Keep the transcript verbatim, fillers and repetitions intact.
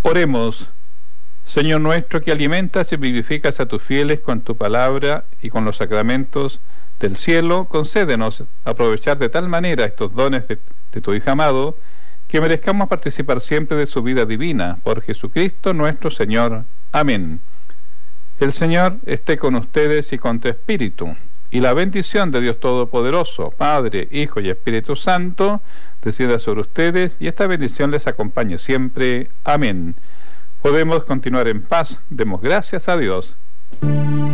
Oremos. Señor nuestro, que alimentas y vivificas a tus fieles con tu palabra y con los sacramentos del cielo, concédenos aprovechar de tal manera estos dones de, de tu Hijo amado, que merezcamos participar siempre de su vida divina, por Jesucristo nuestro Señor. Amén. El Señor esté con ustedes y con tu espíritu, y la bendición de Dios Todopoderoso, Padre, Hijo y Espíritu Santo, descienda sobre ustedes, y esta bendición les acompañe siempre. Amén. Podemos continuar en paz. Demos gracias a Dios.